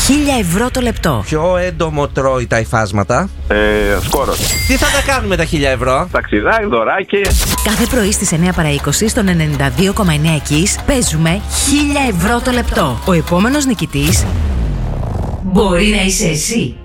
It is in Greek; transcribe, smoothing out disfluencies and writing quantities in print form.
1.000 ευρώ το λεπτό. Ποιο έντομο τρώει τα υφάσματα? Σκόρος. Τι θα τα κάνουμε τα 1.000 ευρώ? Ταξιδάκι, δωράκι. Κάθε πρωί στις 9 παρά 20 στον 92,9 Kiss παίζουμε 1.000 ευρώ το λεπτό. Ο επόμενος νικητής μπορεί να είσαι εσύ.